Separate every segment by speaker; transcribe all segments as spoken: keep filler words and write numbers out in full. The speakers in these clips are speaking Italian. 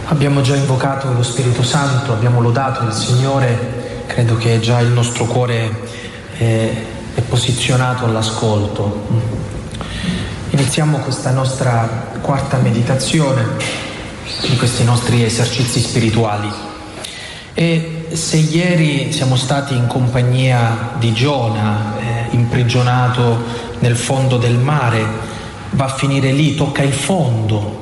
Speaker 1: Abbiamo già invocato lo Spirito Santo, abbiamo lodato il Signore, credo che già il nostro cuore è, è posizionato all'ascolto. Iniziamo questa nostra quarta meditazione di questi nostri esercizi spirituali. E se ieri siamo stati in compagnia di Giona, eh, imprigionato nel fondo del mare, va a finire lì, tocca il fondo.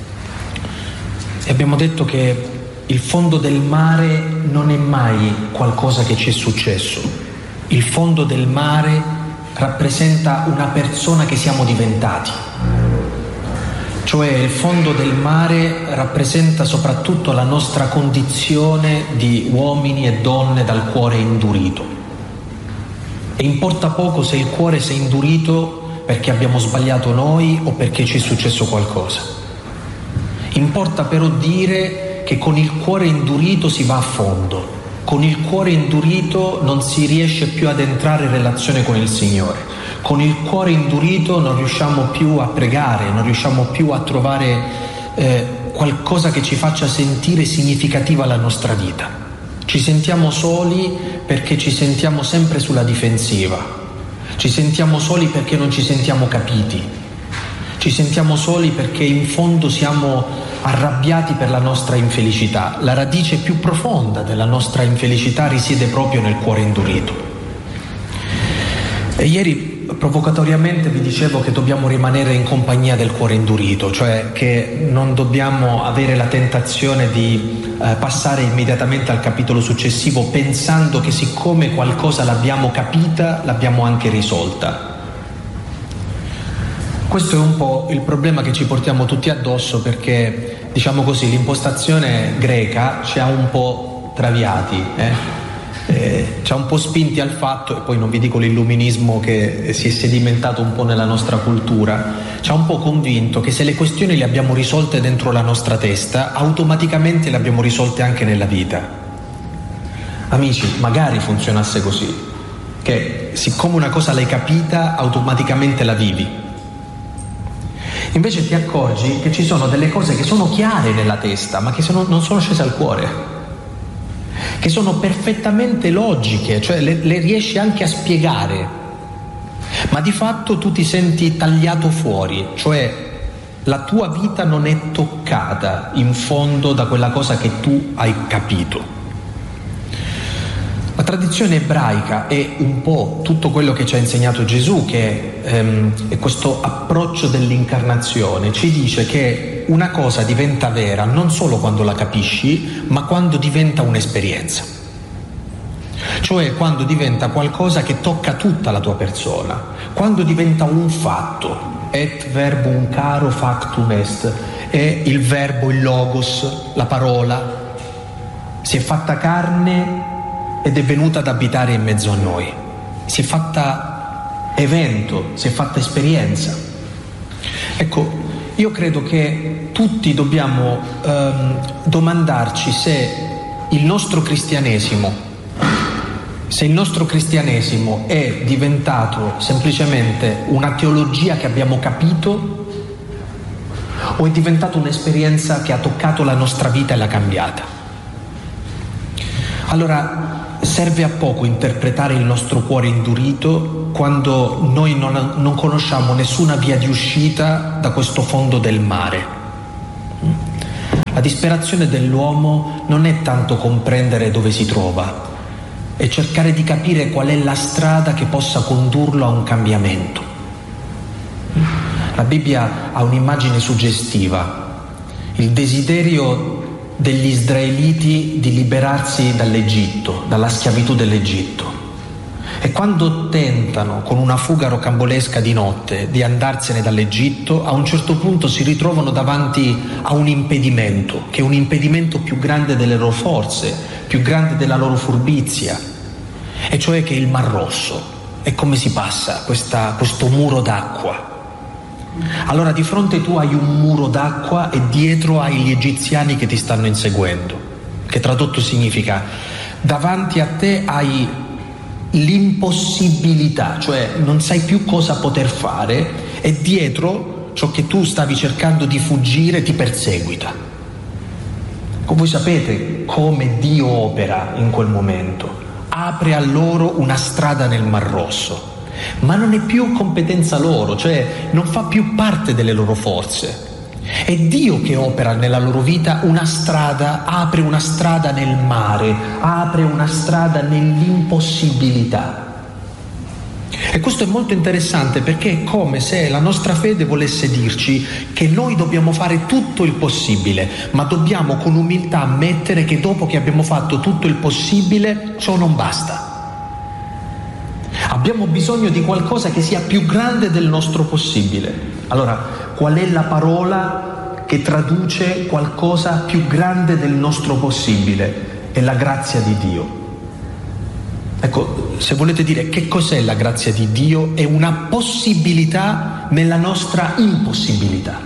Speaker 1: E abbiamo detto che il fondo del mare non è mai qualcosa che ci è successo. Il fondo del mare rappresenta una persona che siamo diventati. Cioè il fondo del mare rappresenta soprattutto la nostra condizione di uomini e donne dal cuore indurito. E importa poco se il cuore si è indurito perché abbiamo sbagliato noi o perché ci è successo qualcosa. Importa però dire che con il cuore indurito si va a fondo, con il cuore indurito non si riesce più ad entrare in relazione con il Signore, con il cuore indurito non riusciamo più a pregare, non riusciamo più a trovare eh, qualcosa che ci faccia sentire significativa la nostra vita. Ci sentiamo soli perché ci sentiamo sempre sulla difensiva, ci sentiamo soli perché non ci sentiamo capiti. Ci sentiamo soli perché in fondo siamo arrabbiati per la nostra infelicità. La radice più profonda della nostra infelicità risiede proprio nel cuore indurito. E ieri provocatoriamente vi dicevo che dobbiamo rimanere in compagnia del cuore indurito, cioè che non dobbiamo avere la tentazione di eh, passare immediatamente al capitolo successivo pensando che siccome qualcosa l'abbiamo capita, l'abbiamo anche risolta. Questo è un po' il problema che ci portiamo tutti addosso perché, diciamo così, l'impostazione greca ci ha un po' traviati, eh? Eh, ci ha un po' spinti al fatto, e poi non vi dico l'illuminismo che si è sedimentato un po' nella nostra cultura, ci ha un po' convinto che se le questioni le abbiamo risolte dentro la nostra testa, automaticamente le abbiamo risolte anche nella vita. Amici, magari funzionasse così, che siccome una cosa l'hai capita, automaticamente la vivi. Invece ti accorgi che ci sono delle cose che sono chiare nella testa, ma che sono, non sono scese al cuore, che sono perfettamente logiche, cioè le, le riesci anche a spiegare, ma di fatto tu ti senti tagliato fuori, cioè la tua vita non è toccata in fondo da quella cosa che tu hai capito. La tradizione ebraica è un po' tutto quello che ci ha insegnato Gesù, che ehm, è questo approccio dell'incarnazione. Ci dice che una cosa diventa vera non solo quando la capisci, ma quando diventa un'esperienza. Cioè quando diventa qualcosa che tocca tutta la tua persona, quando diventa un fatto. Et verbum caro factum est, è il verbo, il logos, la parola, si è fatta carne ed è venuta ad abitare in mezzo a noi. Si è fatta evento, si è fatta esperienza. Ecco, io credo che tutti dobbiamo ehm, domandarci se il nostro cristianesimo, se il nostro cristianesimo è diventato semplicemente una teologia che abbiamo capito o è diventato un'esperienza che ha toccato la nostra vita e l'ha cambiata. Allora, serve a poco interpretare il nostro cuore indurito quando noi non, non conosciamo nessuna via di uscita da questo fondo del mare. La disperazione dell'uomo non è tanto comprendere dove si trova, è cercare di capire qual è la strada che possa condurlo a un cambiamento. La Bibbia ha un'immagine suggestiva, il desiderio degli israeliti di liberarsi dall'Egitto, dalla schiavitù dell'Egitto. E quando tentano, con una fuga rocambolesca di notte, di andarsene dall'Egitto, a un certo punto si ritrovano davanti a un impedimento, che è un impedimento più grande delle loro forze, più grande della loro furbizia, e cioè che è il Mar Rosso. E come si passa questa, questo muro d'acqua? Allora di fronte tu hai un muro d'acqua e dietro hai gli egiziani che ti stanno inseguendo, che tradotto significa davanti a te hai l'impossibilità, cioè non sai più cosa poter fare e dietro ciò che tu stavi cercando di fuggire ti perseguita. Voi sapete come Dio opera in quel momento. Apre a loro una strada nel Mar Rosso, ma non è più competenza loro, cioè non fa più parte delle loro forze. È Dio che opera nella loro vita una strada, apre una strada nel mare, apre una strada nell'impossibilità. E questo è molto interessante, perché è come se la nostra fede volesse dirci che noi dobbiamo fare tutto il possibile, ma dobbiamo con umiltà ammettere che dopo che abbiamo fatto tutto il possibile, ciò non basta. Abbiamo bisogno di qualcosa che sia più grande del nostro possibile. Allora, qual è la parola che traduce qualcosa più grande del nostro possibile? È la grazia di Dio. Ecco, se volete dire che cos'è la grazia di Dio, è una possibilità nella nostra impossibilità.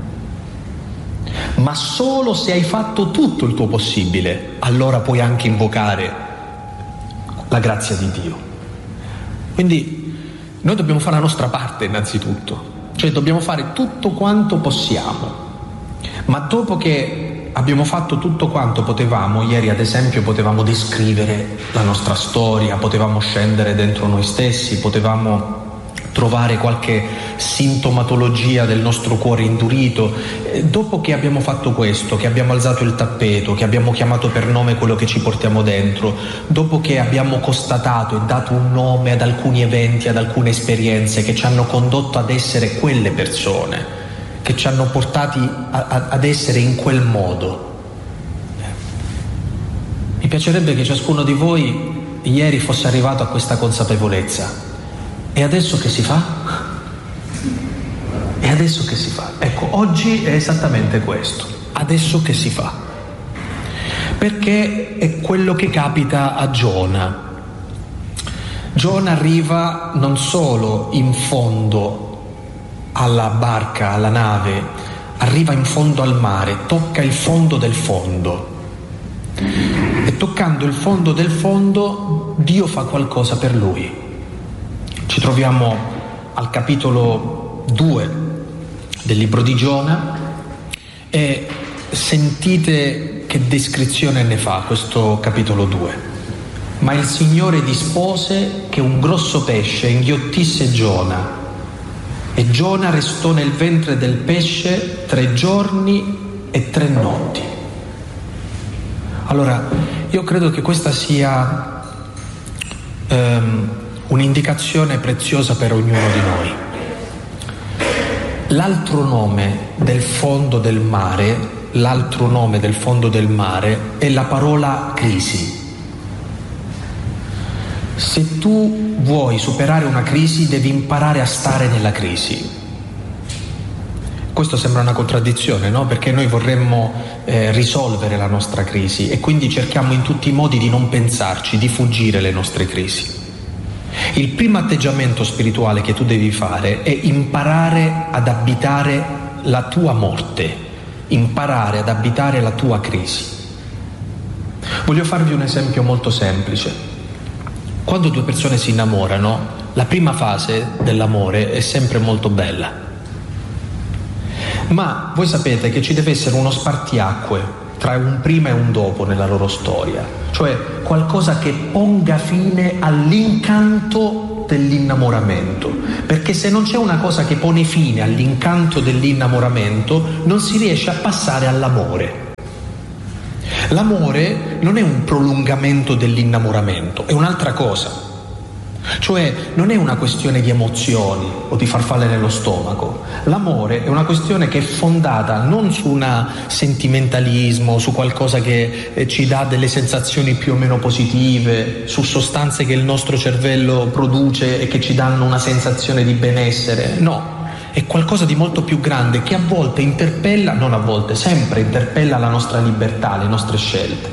Speaker 1: Ma solo se hai fatto tutto il tuo possibile, allora puoi anche invocare la grazia di Dio. Quindi noi dobbiamo fare la nostra parte innanzitutto, cioè dobbiamo fare tutto quanto possiamo, ma dopo che abbiamo fatto tutto quanto potevamo, ieri ad esempio potevamo descrivere la nostra storia, potevamo scendere dentro noi stessi, potevamo trovare qualche sintomatologia del nostro cuore indurito. E dopo che abbiamo fatto questo, che abbiamo alzato il tappeto, che abbiamo chiamato per nome quello che ci portiamo dentro, dopo che abbiamo constatato e dato un nome ad alcuni eventi, ad alcune esperienze che ci hanno condotto ad essere quelle persone, che ci hanno portati a, a, ad essere in quel modo. Mi piacerebbe che ciascuno di voi ieri fosse arrivato a questa consapevolezza. E adesso che si fa? E adesso che si fa? Ecco, oggi è esattamente questo. Adesso che si fa? Perché è quello che capita a Giona. Giona arriva non solo in fondo alla barca, alla nave, arriva in fondo al mare, tocca il fondo del fondo. E toccando il fondo del fondo, Dio fa qualcosa per lui. Ci troviamo al capitolo due del libro di Giona e sentite che descrizione ne fa questo capitolo due. Ma il Signore dispose che un grosso pesce inghiottisse Giona, e Giona restò nel ventre del pesce tre giorni e tre notti. Allora, io credo che questa sia um, un'indicazione preziosa per ognuno di noi. L'altro nome del fondo del mare, l'altro nome del fondo del mare è la parola crisi. Se tu vuoi superare una crisi, devi imparare a stare nella crisi. Questo sembra una contraddizione, no? Perché noi vorremmo eh, risolvere la nostra crisi e quindi cerchiamo in tutti i modi di non pensarci, di fuggire le nostre crisi. Il primo atteggiamento spirituale che tu devi fare è imparare ad abitare la tua morte, imparare ad abitare la tua crisi. Voglio farvi un esempio molto semplice. Quando due persone si innamorano, la prima fase dell'amore è sempre molto bella. Ma voi sapete che ci deve essere uno spartiacque tra un prima e un dopo nella loro storia, cioè qualcosa che ponga fine all'incanto dell'innamoramento, perché se non c'è una cosa che pone fine all'incanto dell'innamoramento non si riesce a passare all'amore. L'amore non è un prolungamento dell'innamoramento, è un'altra cosa. Cioè non è una questione di emozioni o di farfalle nello stomaco. L'amore è una questione che è fondata non su un sentimentalismo, su qualcosa che eh, ci dà delle sensazioni più o meno positive, su sostanze che il nostro cervello produce e che ci danno una sensazione di benessere. No, è qualcosa di molto più grande che a volte interpella, non a volte, sempre interpella la nostra libertà, le nostre scelte.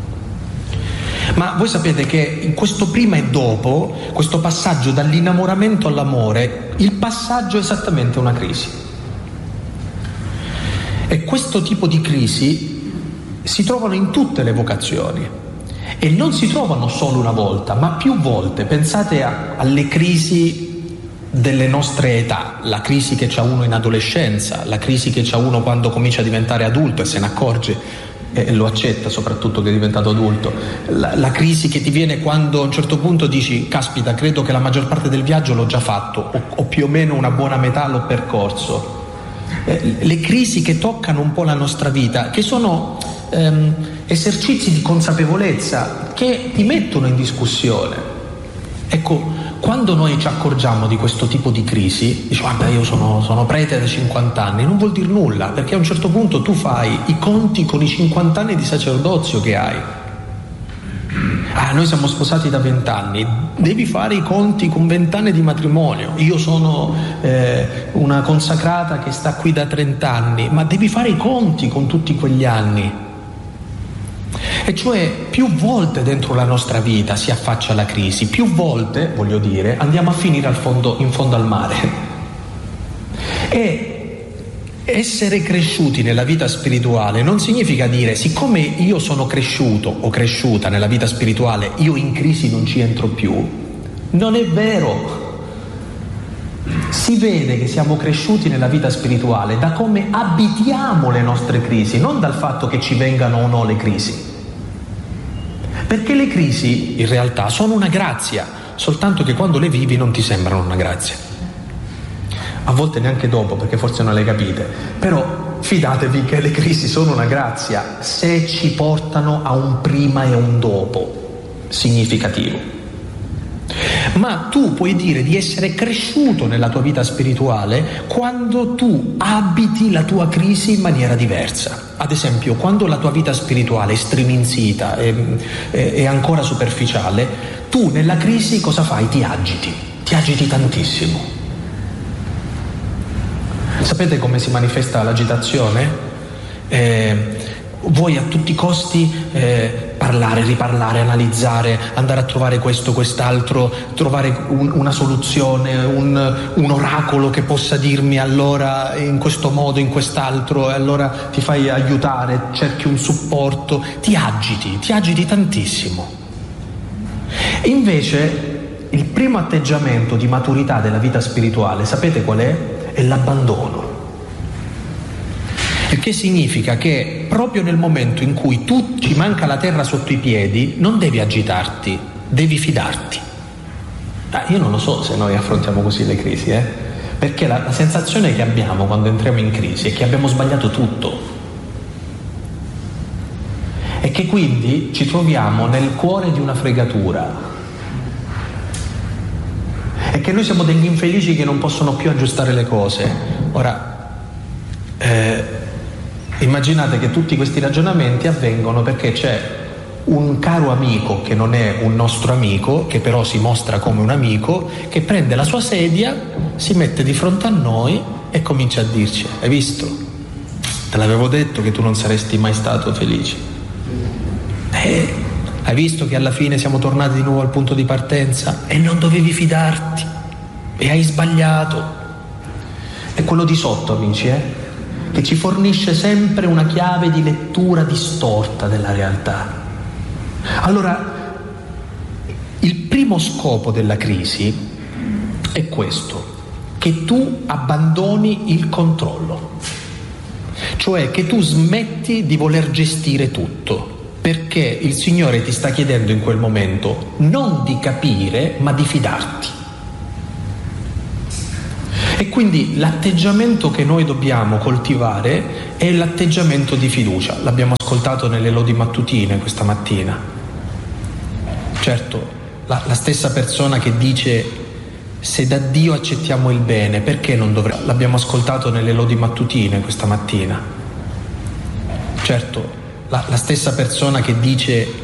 Speaker 1: Ma voi sapete che in questo prima e dopo, questo passaggio dall'innamoramento all'amore, il passaggio è esattamente una crisi. E questo tipo di crisi si trovano in tutte le vocazioni e non si trovano solo una volta, ma più volte. Pensate a, alle crisi delle nostre età, la crisi che c'ha uno in adolescenza, la crisi che c'ha uno quando comincia a diventare adulto e se ne accorge e lo accetta, soprattutto che è diventato adulto. La, la crisi che ti viene quando a un certo punto dici caspita, credo che la maggior parte del viaggio l'ho già fatto o, o più o meno una buona metà l'ho percorso. Eh, le crisi che toccano un po' la nostra vita, che sono ehm, esercizi di consapevolezza che ti mettono in discussione. Ecco, quando noi ci accorgiamo di questo tipo di crisi, dici guarda, io sono, sono prete da cinquanta anni, non vuol dire nulla, perché a un certo punto tu fai i conti con i cinquanta anni di sacerdozio che hai. Ah, noi siamo sposati da venti anni, devi fare i conti con venti anni di matrimonio. Io sono eh, una consacrata che sta qui da trenta anni, ma devi fare i conti con tutti quegli anni. E cioè più volte dentro la nostra vita si affaccia la crisi, più volte, voglio dire, andiamo a finire al fondo, in fondo al mare. E essere cresciuti nella vita spirituale non significa dire siccome io sono cresciuto o cresciuta nella vita spirituale, io in crisi non ci entro più. Non è vero. Si vede che siamo cresciuti nella vita spirituale da come abitiamo le nostre crisi, non dal fatto che ci vengano o no le crisi. Perché le crisi in realtà sono una grazia, soltanto che quando le vivi non ti sembrano una grazia. A volte neanche dopo, perché forse non le capite. Però fidatevi che le crisi sono una grazia se ci portano a un prima e un dopo significativo. Ma tu puoi dire di essere cresciuto nella tua vita spirituale quando tu abiti la tua crisi in maniera diversa. Ad esempio, quando la tua vita spirituale è striminzita, è, è, è ancora superficiale, tu nella crisi cosa fai? Ti agiti, ti agiti tantissimo. Sapete come si manifesta l'agitazione? Eh, vuoi a tutti i costi eh, parlare, riparlare, analizzare, andare a trovare questo, quest'altro, trovare un, una soluzione, un, un oracolo che possa dirmi allora in questo modo, in quest'altro, e allora ti fai aiutare, cerchi un supporto, ti agiti, ti agiti tantissimo. E invece il primo atteggiamento di maturità della vita spirituale, sapete qual è? È l'abbandono. Il che significa che proprio nel momento in cui tu ci manca la terra sotto i piedi, non devi agitarti, devi fidarti. Ah, io non lo so se noi affrontiamo così le crisi, eh? Perché la, la sensazione che abbiamo quando entriamo in crisi è che abbiamo sbagliato tutto. E che quindi ci troviamo nel cuore di una fregatura. E che noi siamo degli infelici che non possono più aggiustare le cose. Ora, eh, immaginate che tutti questi ragionamenti avvengono perché c'è un caro amico che non è un nostro amico, che però si mostra come un amico, che prende la sua sedia, si mette di fronte a noi e comincia a dirci: hai visto? Te l'avevo detto che tu non saresti mai stato felice. Eh, hai visto che alla fine siamo tornati di nuovo al punto di partenza e non dovevi fidarti e hai sbagliato. È quello di sotto, amici, eh? Che ci fornisce sempre una chiave di lettura distorta della realtà. Allora, il primo scopo della crisi è questo, che tu abbandoni il controllo, cioè che tu smetti di voler gestire tutto, perché il Signore ti sta chiedendo in quel momento non di capire, ma di fidarti. E quindi l'atteggiamento che noi dobbiamo coltivare è l'atteggiamento di fiducia. L'abbiamo ascoltato nelle lodi mattutine questa mattina. Certo, la, la stessa persona che dice se da Dio accettiamo il bene, perché non dovremmo? L'abbiamo ascoltato nelle lodi mattutine questa mattina. Certo, la, la stessa persona che dice